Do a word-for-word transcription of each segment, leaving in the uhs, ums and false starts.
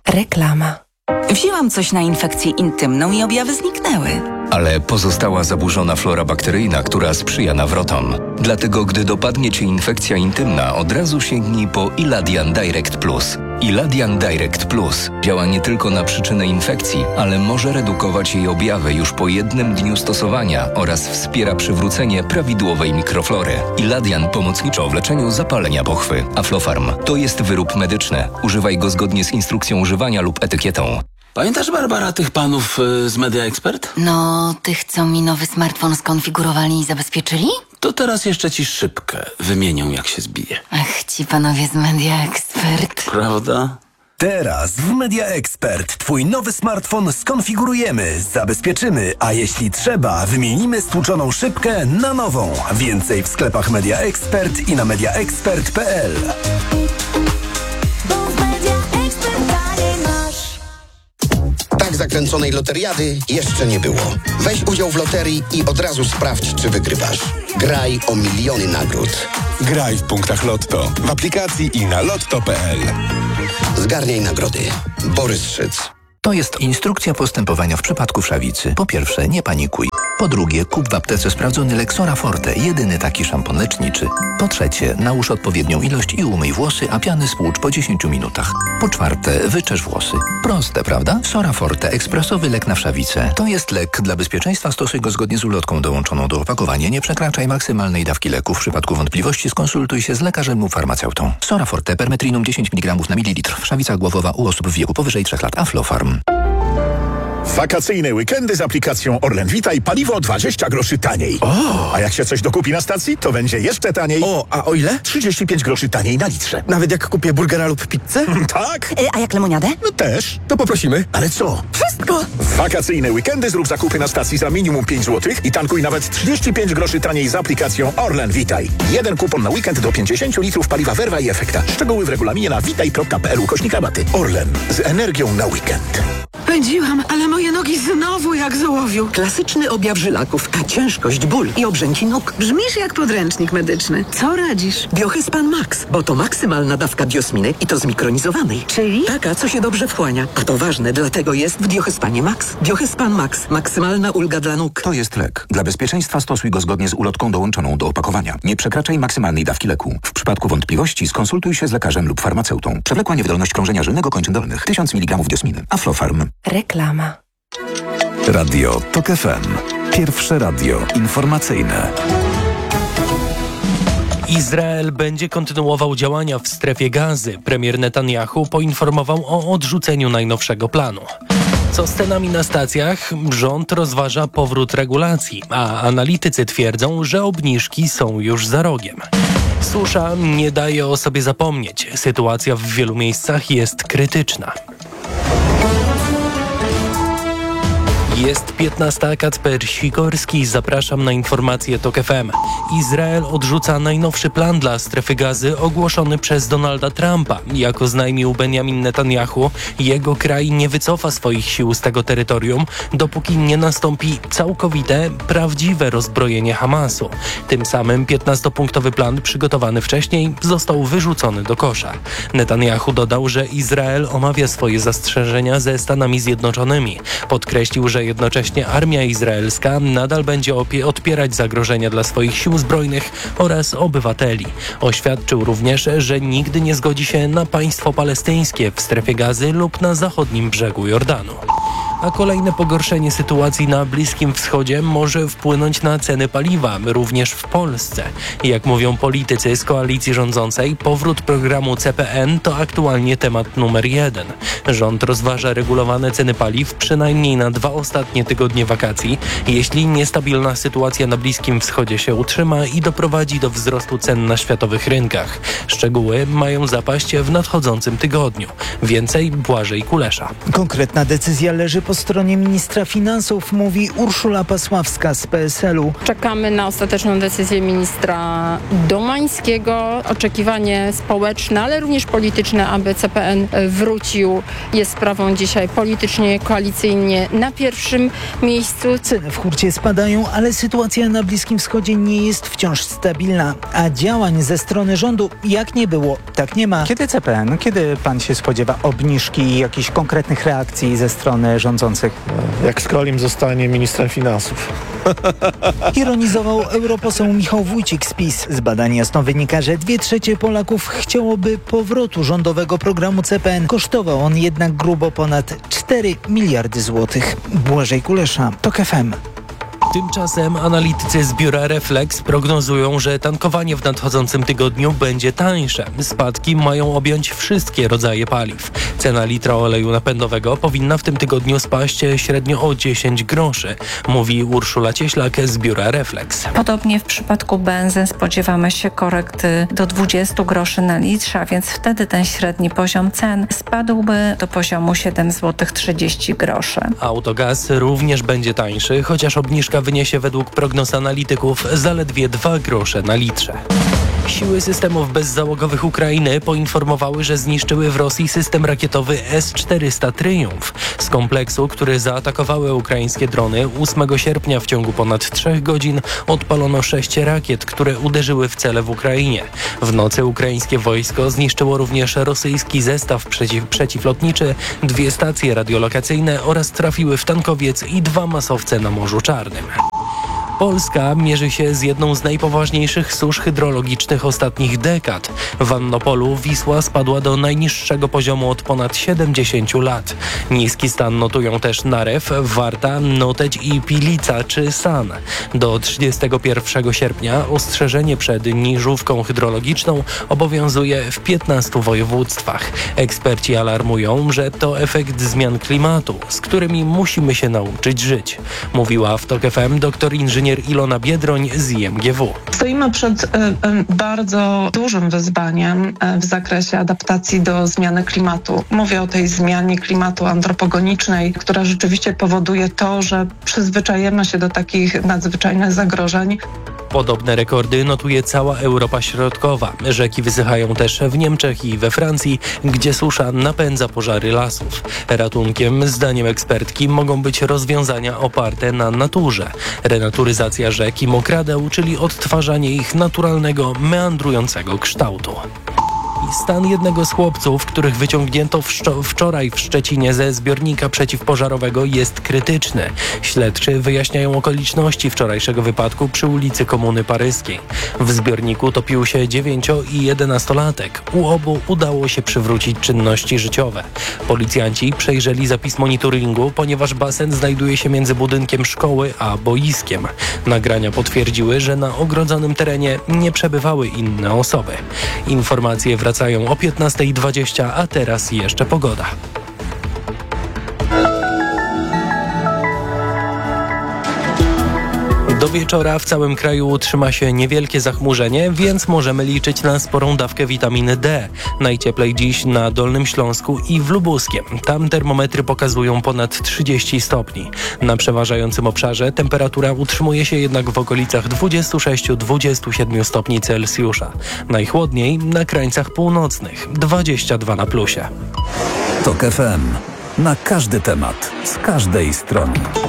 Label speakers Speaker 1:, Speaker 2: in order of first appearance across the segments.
Speaker 1: Reklama.
Speaker 2: Wzięłam coś na infekcję intymną i objawy zniknęły.
Speaker 3: Ale pozostała zaburzona flora bakteryjna, która sprzyja nawrotom. Dlatego, gdy dopadnie Cię infekcja intymna, od razu sięgnij po Iladian Direct Plus. Iladian Direct Plus działa nie tylko na przyczynę infekcji, ale może redukować jej objawy już po jednym dniu stosowania oraz wspiera przywrócenie prawidłowej mikroflory. Iladian pomocniczo w leczeniu zapalenia pochwy. Aflofarm to jest wyrób medyczny. Używaj go zgodnie z instrukcją używania lub etykietą.
Speaker 4: Pamiętasz, Barbara, tych panów y, z Media Expert?
Speaker 2: No, tych, co mi nowy smartfon skonfigurowali i zabezpieczyli?
Speaker 4: To teraz jeszcze ci szybkę wymienią, jak się zbije.
Speaker 2: Ach, ci panowie z Media Expert.
Speaker 4: Prawda?
Speaker 5: Teraz w Media Expert Twój nowy smartfon skonfigurujemy, zabezpieczymy, a jeśli trzeba, wymienimy stłuczoną szybkę na nową. Więcej w sklepach Media Expert i na media expert kropka p l.
Speaker 6: Tak zakręconej loteriady jeszcze nie było. Weź udział w loterii i od razu sprawdź, czy wygrywasz. Graj o miliony nagród.
Speaker 7: Graj w punktach Lotto, w aplikacji i na lotto kropka p l.
Speaker 6: Zgarniaj nagrody. Borys Szyc.
Speaker 8: To jest instrukcja postępowania w przypadku wszawicy. Po pierwsze, nie panikuj. Po drugie, kup w aptece sprawdzony Lexora Forte, jedyny taki szampon leczniczy. Po trzecie, nałóż odpowiednią ilość i umyj włosy, a piany spłucz po dziesięciu minutach. Po czwarte, wyczesz włosy. Proste, prawda? Sora Forte, ekspresowy lek na wszawicę. To jest lek. Dla bezpieczeństwa stosuj go zgodnie z ulotką dołączoną do opakowania. Nie przekraczaj maksymalnej dawki leku. W przypadku wątpliwości skonsultuj się z lekarzem lub farmaceutą. Sora Forte, permetrinum dziesięć miligramów na mililitr. Wszawica głowowa u osób w wieku powyżej trzech lat. Aflofarm.
Speaker 9: Wakacyjne weekendy z aplikacją Orlen Witaj, paliwo dwadzieścia groszy taniej.
Speaker 10: O!
Speaker 9: A jak się coś dokupi na stacji, to będzie jeszcze taniej.
Speaker 10: O, a o ile?
Speaker 9: trzydzieści pięć groszy taniej na litrze.
Speaker 10: Nawet jak kupię burgera lub pizzę?
Speaker 9: Tak?
Speaker 2: Y, a jak lemoniadę?
Speaker 9: No też.
Speaker 10: To poprosimy.
Speaker 9: Ale co?
Speaker 2: Wszystko!
Speaker 9: W wakacyjne weekendy zrób zakupy na stacji za minimum pięć złotych i tankuj nawet trzydzieści pięć groszy taniej z aplikacją Orlen Witaj. Jeden kupon na weekend do pięćdziesiąt litrów paliwa Verva i Efekta. Szczegóły w regulaminie na witaj kropka p l ukośnik rabaty. Orlen. Z energią na weekend.
Speaker 11: Pędziłam, ale moje nogi znowu jak z ołowiu. Klasyczny objaw żylaków, a ciężkość, ból i obrzęki nóg.
Speaker 12: Brzmisz jak podręcznik medyczny. Co radzisz?
Speaker 11: Biohyspan Max, bo to maksymalna dawka biosminy i to zmikronizowanej.
Speaker 12: Czyli?
Speaker 11: Taka, co się dobrze wchłania. A to ważne, dlatego jest w Biohyspanie Max. Biohyspan Max. Maksymalna ulga dla nóg.
Speaker 8: To jest lek. Dla bezpieczeństwa stosuj go zgodnie z ulotką dołączoną do opakowania. Nie przekraczaj maksymalnej dawki leku. W przypadku wątpliwości skonsultuj się z lekarzem lub farmaceutą. Przewlekła niewydolność krążenia żylnego kończyn dolnych. tysiąc miligramów diosminy. Aflofarm.
Speaker 1: Reklama.
Speaker 5: Radio Tok F M. Pierwsze radio informacyjne.
Speaker 13: Izrael będzie kontynuował działania w strefie Gazy. Premier Netanyahu poinformował o odrzuceniu najnowszego planu. Co z cenami na stacjach? Rząd rozważa powrót regulacji, a analitycy twierdzą, że obniżki są już za rogiem. Susza nie daje o sobie zapomnieć. Sytuacja w wielu miejscach jest krytyczna. Jest piętnasta, Kacper Sikorski, zapraszam na informacje Tok F M. Izrael odrzuca najnowszy plan dla strefy Gazy ogłoszony przez Donalda Trumpa. Jak oznajmił Benjamin Netanyahu, jego kraj nie wycofa swoich sił z tego terytorium, dopóki nie nastąpi całkowite, prawdziwe rozbrojenie Hamasu. Tym samym piętnastopunktowy plan przygotowany wcześniej został wyrzucony do kosza. Netanyahu dodał, że Izrael omawia swoje zastrzeżenia ze Stanami Zjednoczonymi. Podkreślił, że jednocześnie armia izraelska nadal będzie opie- odpierać zagrożenia dla swoich sił zbrojnych oraz obywateli. Oświadczył również, że nigdy nie zgodzi się na państwo palestyńskie w strefie Gazy lub na zachodnim brzegu Jordanu. A kolejne pogorszenie sytuacji na Bliskim Wschodzie może wpłynąć na ceny paliwa, również w Polsce. Jak mówią politycy z koalicji rządzącej, powrót programu C P N to aktualnie temat numer jeden. Rząd rozważa regulowane ceny paliw przynajmniej na dwa ostatnie tygodnie wakacji, jeśli niestabilna sytuacja na Bliskim Wschodzie się utrzyma i doprowadzi do wzrostu cen na światowych rynkach. Szczegóły mają zapaść w nadchodzącym tygodniu. Więcej Błażej Kulesza.
Speaker 14: Konkretna decyzja leży
Speaker 1: po stronie ministra finansów, mówi Urszula Pasławska z P S L u.
Speaker 14: Czekamy na ostateczną decyzję ministra Domańskiego. Oczekiwanie społeczne, ale również polityczne, aby C P N wrócił, jest sprawą dzisiaj politycznie, koalicyjnie na pierwszym miejscu.
Speaker 1: Ceny w hurcie spadają, ale sytuacja na Bliskim Wschodzie nie jest wciąż stabilna, a działań ze strony rządu jak nie było, tak nie ma.
Speaker 15: Kiedy C P N, kiedy pan się spodziewa obniżki i jakichś konkretnych reakcji ze strony rządzących?
Speaker 9: Jak Skolim zostanie ministrem finansów.
Speaker 1: Ironizował europoseł Michał Wójcik z PiS. Z badań jasno wynika, że dwie trzecie Polaków chciałoby powrotu rządowego programu C P N. Kosztował on jednak grubo ponad cztery miliardy złotych. Błażej Kulesza, TOK F M.
Speaker 13: Tymczasem analitycy z biura Reflex prognozują, że tankowanie w nadchodzącym tygodniu będzie tańsze. Spadki mają objąć wszystkie rodzaje paliw. Cena litra oleju napędowego powinna w tym tygodniu spaść średnio o dziesięć groszy, mówi Urszula Cieślak z biura Reflex.
Speaker 16: Podobnie w przypadku benzyn spodziewamy się korekty do dwudziestu groszy na litrze, a więc wtedy ten średni poziom cen spadłby do poziomu siedem złotych trzydzieści groszy.
Speaker 13: Autogaz również będzie tańszy, chociaż obniżka wyniesie według prognoz analityków zaledwie dwa grosze na litrze. Siły systemów bezzałogowych Ukrainy poinformowały, że zniszczyły w Rosji system rakietowy S czterysta Triumf. Z kompleksu, który zaatakowały ukraińskie drony, ósmego sierpnia w ciągu ponad trzech godzin odpalono sześć rakiet, które uderzyły w cele w Ukrainie. W nocy ukraińskie wojsko zniszczyło również rosyjski zestaw przeciw, przeciwlotniczy, dwie stacje radiolokacyjne oraz trafiły w tankowiec i dwa masowce na Morzu Czarnym. Polska mierzy się z jedną z najpoważniejszych susz hydrologicznych ostatnich dekad. W Annopolu Wisła spadła do najniższego poziomu od ponad siedemdziesięciu lat. Niski stan notują też Narew, Warta, Noteć i Pilica czy San. Do trzydziestego pierwszego sierpnia ostrzeżenie przed niżówką hydrologiczną obowiązuje w piętnastu województwach. Eksperci alarmują, że to efekt zmian klimatu, z którymi musimy się nauczyć żyć. Mówiła w TOK F M doktor inżynier Ilona Biedroń z I M G W.
Speaker 17: Stoimy przed y, y, bardzo dużym wyzwaniem y, w zakresie adaptacji do zmiany klimatu. Mówię o tej zmianie klimatu antropogenicznej, która rzeczywiście powoduje to, że przyzwyczajemy się do takich nadzwyczajnych zagrożeń.
Speaker 13: Podobne rekordy notuje cała Europa Środkowa. Rzeki wysychają też w Niemczech i we Francji, gdzie susza napędza pożary lasów. Ratunkiem, zdaniem ekspertki, mogą być rozwiązania oparte na naturze. Renaturyzacja rzek i mokradeł, czyli odtwarzanie ich naturalnego, meandrującego kształtu. Stan jednego z chłopców, których wyciągnięto wczo- wczoraj w Szczecinie ze zbiornika przeciwpożarowego, jest krytyczny. Śledczy wyjaśniają okoliczności wczorajszego wypadku przy ulicy Komuny Paryskiej. W zbiorniku topił się dziewięcio- i jedenastolatek. U obu udało się przywrócić czynności życiowe. Policjanci przejrzeli zapis monitoringu, ponieważ basen znajduje się między budynkiem szkoły a boiskiem. Nagrania potwierdziły, że na ogrodzonym terenie nie przebywały inne osoby. Informacje wracają o piętnasta dwadzieścia, a teraz jeszcze pogoda. Do wieczora w całym kraju utrzyma się niewielkie zachmurzenie, więc możemy liczyć na sporą dawkę witaminy D. Najcieplej dziś na Dolnym Śląsku i w Lubuskiem. Tam termometry pokazują ponad trzydzieści stopni. Na przeważającym obszarze temperatura utrzymuje się jednak w okolicach dwudziestu sześciu do dwudziestu siedmiu stopni Celsjusza. Najchłodniej na krańcach północnych, dwadzieścia dwa na plusie.
Speaker 5: TOK F M. Na każdy temat, z każdej strony.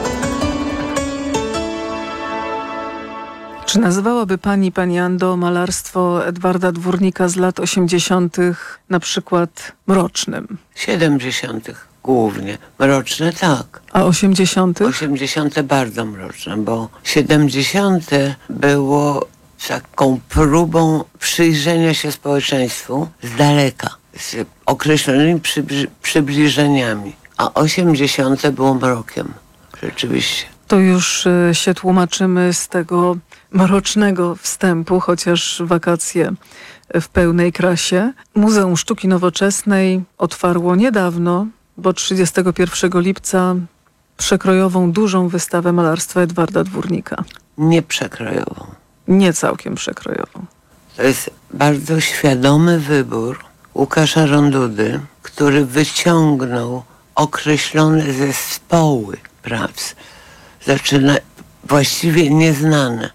Speaker 12: Czy nazywałaby pani, pani Ando, malarstwo Edwarda Dwórnika z lat osiemdziesiątych na przykład mrocznym?
Speaker 18: siedemdziesiątych głównie. Mroczne tak.
Speaker 12: A osiemdziesiąte?
Speaker 18: osiemdziesiąte bardzo mroczne, bo siedemdziesiąte było taką próbą przyjrzenia się społeczeństwu z daleka, z określonymi przybli- przybliżeniami. A osiemdziesiąte było mrokiem. Rzeczywiście.
Speaker 12: To już y, się tłumaczymy z tego mrocznego wstępu, chociaż wakacje w pełnej krasie. Muzeum Sztuki Nowoczesnej otwarło niedawno, bo trzydziestego pierwszego lipca, przekrojową, dużą wystawę malarstwa Edwarda Dwórnika.
Speaker 18: Nie przekrojową.
Speaker 12: Nie całkiem przekrojową.
Speaker 18: To jest bardzo świadomy wybór Łukasza Rondudy, który wyciągnął określone zespoły prac, zaczyna właściwie nieznane.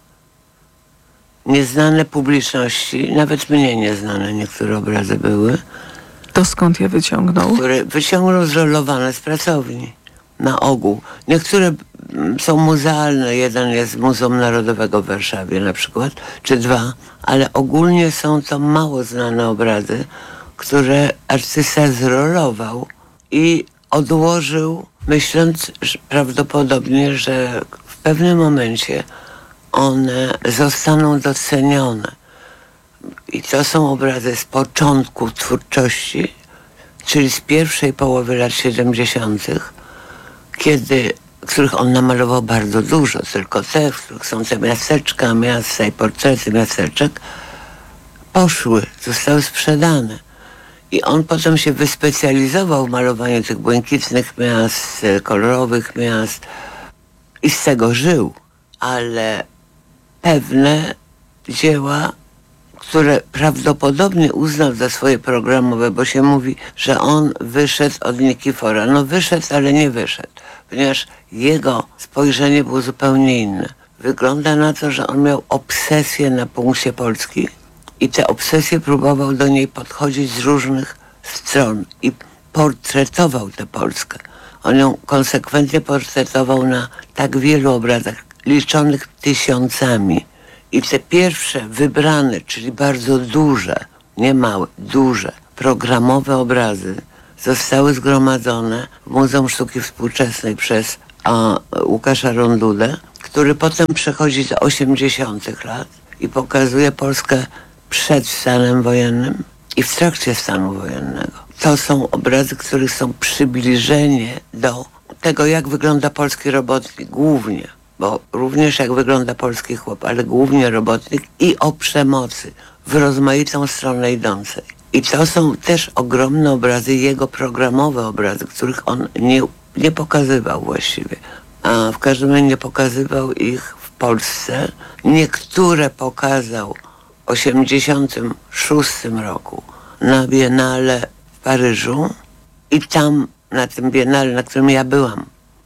Speaker 18: Nieznane publiczności, nawet mnie nieznane niektóre obrazy były.
Speaker 12: To skąd je wyciągnął?
Speaker 18: Które wyciągnął zrolowane z pracowni. Na ogół. Niektóre są muzealne, jeden jest z Muzeum Narodowego w Warszawie na przykład, czy dwa, ale ogólnie są to mało znane obrazy, które artysta zrolował i odłożył, myśląc że prawdopodobnie, że w pewnym momencie one zostaną docenione. I to są obrazy z początku twórczości, czyli z pierwszej połowy lat siedemdziesiątych, kiedy, których on namalował bardzo dużo, tylko te, w których są te miasteczka, miasta i portrety miasteczek, poszły, zostały sprzedane. I on potem się wyspecjalizował w malowaniu tych błękitnych miast, kolorowych miast i z tego żył. Ale pewne dzieła, które prawdopodobnie uznał za swoje programowe, bo się mówi, że on wyszedł od Nikifora. No wyszedł, ale nie wyszedł, ponieważ jego spojrzenie było zupełnie inne. Wygląda na to, że on miał obsesję na punkcie Polski i te obsesje próbował do niej podchodzić z różnych stron i portretował tę Polskę. On ją konsekwentnie portretował na tak wielu obrazach, liczonych tysiącami. I te pierwsze wybrane, czyli bardzo duże, nie małe, duże, programowe obrazy zostały zgromadzone w Muzeum Sztuki Współczesnej przez a, Łukasza Rondudę, który potem przechodzi do osiemdziesiątych lat i pokazuje Polskę przed stanem wojennym i w trakcie stanu wojennego. To są obrazy, których są przybliżenie do tego, jak wygląda polski robotnik, głównie. Bo również jak wygląda polski chłop, ale głównie robotnik i o przemocy w rozmaitą stronę idącej. I to są też ogromne obrazy, jego programowe obrazy, których on nie, nie pokazywał właściwie. A w każdym razie nie pokazywał ich w Polsce. Niektóre pokazał w osiemdziesiątym szóstym roku na Biennale w Paryżu i tam na tym Biennale, na którym ja byłam,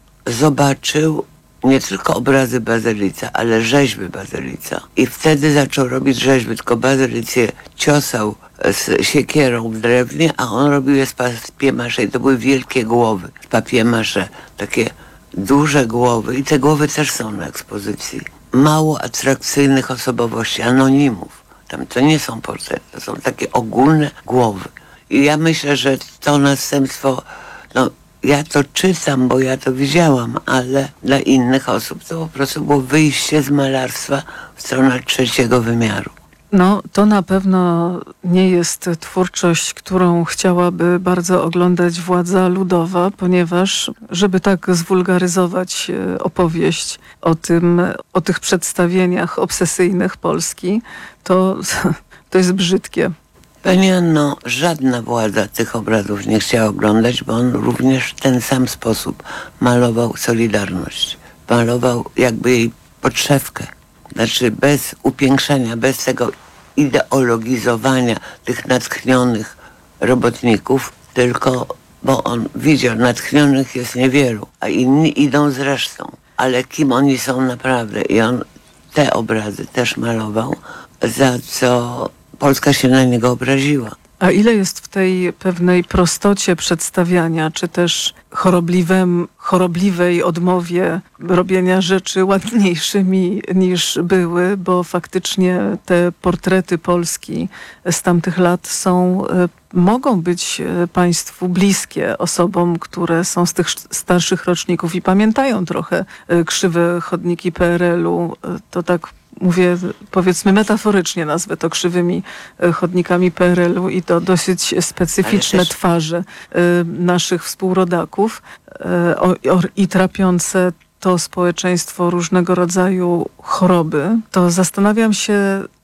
Speaker 18: zobaczył nie tylko obrazy Bazylica, ale rzeźby Bazylica. I wtedy zaczął robić rzeźby, tylko Bazylicję ciosał z siekierą w drewnie, a on robił je z papier-mâché. I to były wielkie głowy z papier-mâché, takie duże głowy. I te głowy też są na ekspozycji. Mało atrakcyjnych osobowości, anonimów. Tam to nie są portrety, to są takie ogólne głowy. I ja myślę, że to następstwo, no, ja to czytam, bo ja to widziałam, ale dla innych osób to po prostu było wyjście z malarstwa w stronę trzeciego wymiaru.
Speaker 12: No, to na pewno nie jest twórczość, którą chciałaby bardzo oglądać władza ludowa, ponieważ, żeby tak zwulgaryzować opowieść o tym, o tych przedstawieniach obsesyjnych Polski, to, to jest brzydkie.
Speaker 18: Pani Anno, żadna władza tych obrazów nie chciała oglądać, bo on również w ten sam sposób malował Solidarność. Malował jakby jej podszewkę. Znaczy bez upiększania, bez tego ideologizowania tych natchnionych robotników, tylko bo on widział, natchnionych jest niewielu, a inni idą z resztą. Ale kim oni są naprawdę? I on te obrazy też malował, za co Polska się na niego obraziła.
Speaker 12: A ile jest w tej pewnej prostocie przedstawiania, czy też chorobliwym, chorobliwej odmowie robienia rzeczy ładniejszymi niż były, bo faktycznie te portrety Polski z tamtych lat są, mogą być państwu bliskie, osobom, które są z tych starszych roczników i pamiętają trochę krzywe chodniki P R L u. To tak mówię, powiedzmy metaforycznie, nazwę to krzywymi chodnikami P R L u i to dosyć specyficzne też twarze y, naszych współrodaków y, o, o, i trapiące to społeczeństwo różnego rodzaju choroby, to zastanawiam się,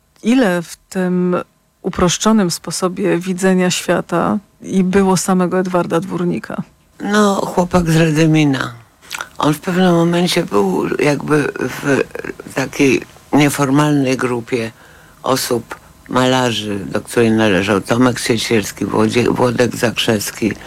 Speaker 12: ile w tym uproszczonym sposobie widzenia świata i było samego Edwarda Dwórnika.
Speaker 18: No, chłopak z Radymina. On w pewnym momencie był jakby w takiej nieformalnej grupie osób, malarzy, do której należał Tomek Siecierski, Włodek Zakrzewski,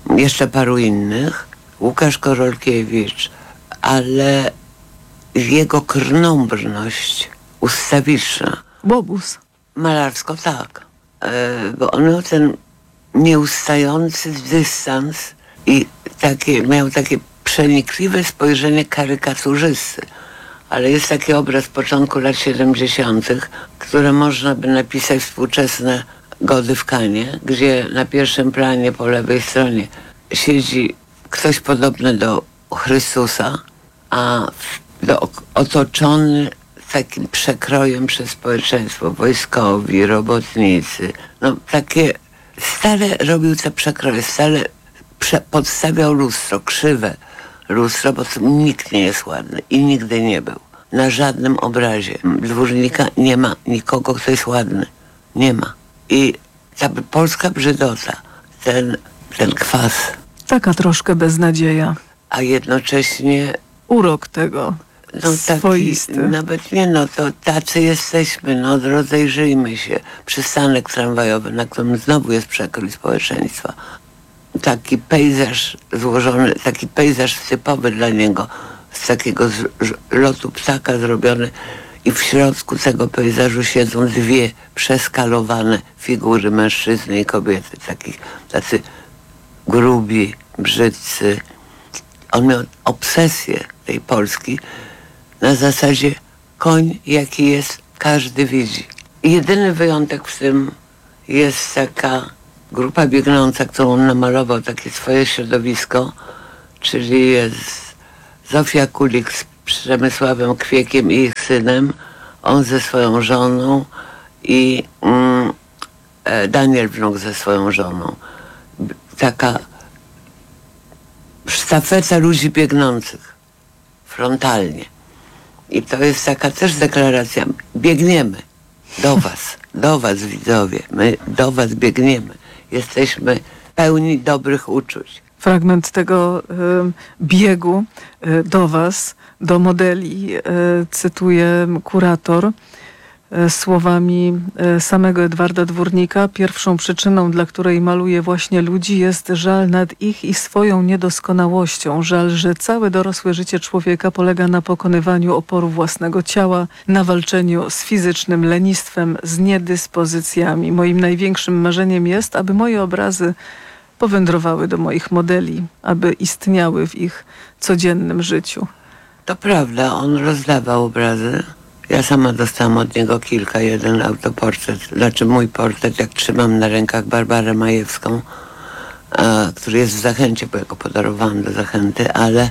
Speaker 18: jeszcze paru innych, Łukasz Korolkiewicz, ale jego krnąbrność ustawiczna.
Speaker 12: Łobuz.
Speaker 18: Malarsko tak, e, bo on miał ten nieustający dystans i takie, miał takie przenikliwe spojrzenie karykaturzysty. Ale jest taki obraz z początku lat siedemdziesiątych, które można by napisać współczesne Gody w Kanie, gdzie na pierwszym planie po lewej stronie siedzi ktoś podobny do Chrystusa, a do, otoczony takim przekrojem przez społeczeństwo, wojskowi, robotnicy. No takie, stale robił te przekroje, stale prze, podstawiał lustro, krzywe lustro, bo nikt nie jest ładny i nigdy nie był. Na żadnym obrazie dwórnika nie ma nikogo, kto jest ładny. Nie ma. I ta polska brzydota, ten, ten kwas.
Speaker 12: Taka troszkę beznadzieja.
Speaker 18: A jednocześnie
Speaker 12: urok tego.
Speaker 18: No
Speaker 12: swoisty.
Speaker 18: Taki, nawet nie, no to tacy jesteśmy, no rozejrzyjmy się. Przystanek tramwajowy, na którym znowu jest przekrój społeczeństwa. Taki pejzaż złożony, taki pejzaż typowy dla niego, z takiego z, z, lotu ptaka zrobiony i w środku tego pejzażu siedzą dwie przeskalowane figury mężczyzny i kobiety, takich, tacy grubi, brzydcy. On miał obsesję tej Polski na zasadzie koń jaki jest, każdy widzi. I jedyny wyjątek w tym jest taka grupa biegnąca, którą on namalował, takie swoje środowisko, czyli jest Zofia Kulik z Przemysławem Kwiekiem i ich synem, on ze swoją żoną i mm, Daniel Wnuk ze swoją żoną. Taka sztafeta ludzi biegnących frontalnie. I to jest taka też deklaracja. Biegniemy do was, do was widzowie. My do was biegniemy. Jesteśmy pełni dobrych uczuć.
Speaker 12: Fragment tego y, biegu y, do was, do modeli, y, cytuje kurator y, słowami y, samego Edwarda Dwórnika. Pierwszą przyczyną, dla której maluje właśnie ludzi, jest żal nad ich i swoją niedoskonałością. Żal, że całe dorosłe życie człowieka polega na pokonywaniu oporu własnego ciała, na walczeniu z fizycznym lenistwem, z niedyspozycjami. Moim największym marzeniem jest, aby moje obrazy powędrowały do moich modeli, aby istniały w ich codziennym życiu.
Speaker 18: To prawda, on rozdawał obrazy. Ja sama dostałam od niego kilka, jeden autoportret, znaczy mój portret, jak trzymam na rękach Barbarę Majewską, a, który jest w Zachęcie, bo ja go podarowałam do Zachęty, ale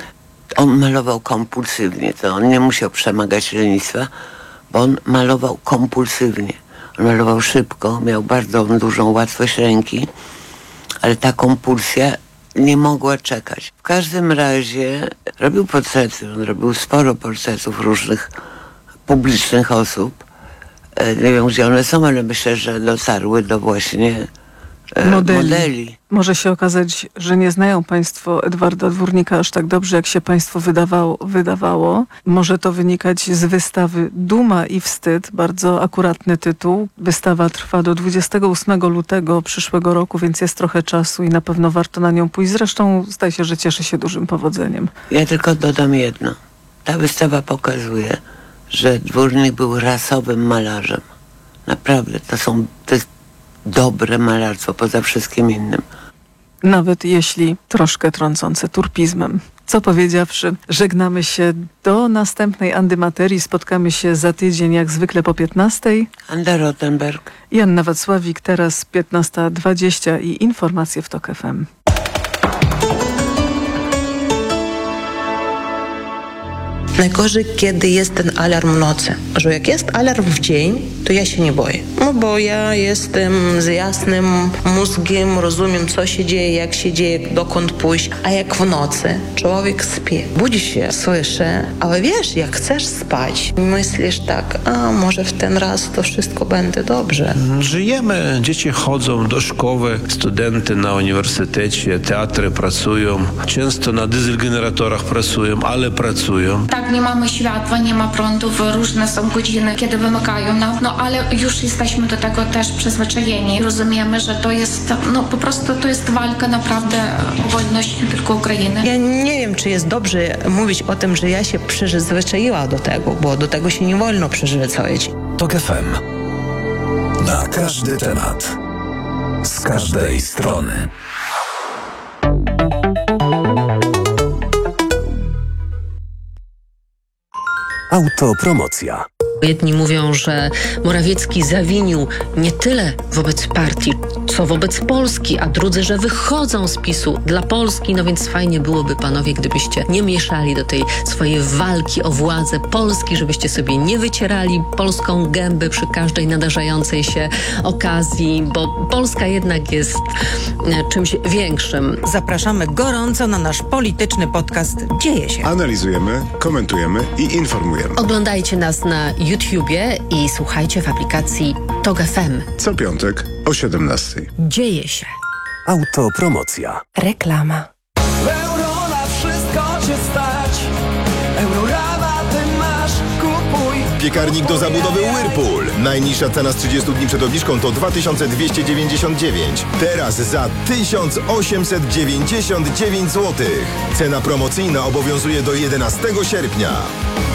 Speaker 18: on malował kompulsywnie, to on nie musiał przemagać lenistwa, bo on malował kompulsywnie. On malował szybko, miał bardzo dużą łatwość ręki, ale ta kompulsja nie mogła czekać. W każdym razie robił portrety, on robił sporo portretów różnych publicznych osób. Nie wiem, gdzie one są, ale myślę, że dotarły do właśnie modeli. modeli.
Speaker 12: Może się okazać, że nie znają państwo Edwarda Dwórnika aż tak dobrze, jak się państwu wydawało. wydawało. Może to wynikać z wystawy Duma i Wstyd, bardzo akuratny tytuł. Wystawa trwa do dwudziestego ósmego lutego przyszłego roku, więc jest trochę czasu i na pewno warto na nią pójść. Zresztą zdaje się, że cieszy się dużym powodzeniem.
Speaker 18: Ja tylko dodam jedno. Ta wystawa pokazuje, że Dwórnik był rasowym malarzem. Naprawdę, to są... To jest dobre malarstwo poza wszystkim innym.
Speaker 12: Nawet jeśli troszkę trącące turpizmem. Co powiedziawszy, żegnamy się do następnej antymaterii. Spotkamy się za tydzień jak zwykle po piętnastej.
Speaker 18: Anda Rottenberg.
Speaker 12: I Anna Wacławik, teraz piętnasta dwadzieścia i informacje w TOK F M.
Speaker 19: Najgorzej, kiedy jest ten alarm w nocy. Że jak jest alarm w dzień, to ja się nie boję. No bo ja jestem z jasnym mózgiem, rozumiem, co się dzieje, jak się dzieje, dokąd pójść. A jak w nocy człowiek śpi, budzi się, słyszy, ale wiesz, jak chcesz spać, myślisz tak, a może w ten raz to wszystko będzie dobrze.
Speaker 20: Żyjemy, dzieci chodzą do szkoły, studenty na uniwersytecie, teatry pracują, często na dieselgeneratorach pracują, ale pracują.
Speaker 21: Tak tak, nie mamy światła, nie ma prądu, różne są godziny, kiedy wymykają nam, no ale już jesteśmy do tego też przyzwyczajeni. Rozumiemy, że to jest, no po prostu to jest walka naprawdę o wolność nie tylko Ukrainy.
Speaker 19: Ja nie wiem, czy jest dobrze mówić o tym, że ja się przyzwyczaiła do tego, bo do tego się nie wolno przyzwyczaić.
Speaker 5: TOK F M. Na każdy temat. Z każdej strony. Autopromocja.
Speaker 22: Jedni mówią, że Morawiecki zawinił nie tyle wobec partii, co wobec Polski, a drudzy, że wychodzą z PiSu dla Polski, no więc fajnie byłoby, panowie, gdybyście nie mieszali do tej swojej walki o władzę Polski, żebyście sobie nie wycierali polską gęby przy każdej nadarzającej się okazji, bo Polska jednak jest czymś większym.
Speaker 23: Zapraszamy gorąco na nasz polityczny podcast Dzieje się.
Speaker 7: Analizujemy, komentujemy i informujemy.
Speaker 22: Oglądajcie nas na YouTubie i słuchajcie w aplikacji TOK F M.
Speaker 7: Co piątek o siedemnastej.
Speaker 22: Dzieje się.
Speaker 5: Autopromocja.
Speaker 23: Reklama.
Speaker 24: Euro na wszystko cię stać. Eurorabaty masz, kupuj.
Speaker 25: Piekarnik do zabudowy Whirlpool. Najniższa cena z trzydziestu dni przed obniżką to dwa tysiące dwieście dziewięćdziesiąt dziewięć. Teraz za tysiąc osiemset dziewięćdziesiąt dziewięć złotych. Cena promocyjna obowiązuje do jedenastego sierpnia.